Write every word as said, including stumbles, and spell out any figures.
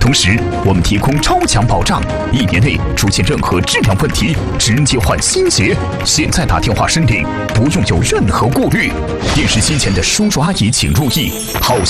同时，我们提供超强保障，一年内出现任何质量问题，直接换新鞋。现在打电话申领，不用有任何顾虑。电视机前的叔叔阿姨请注意，好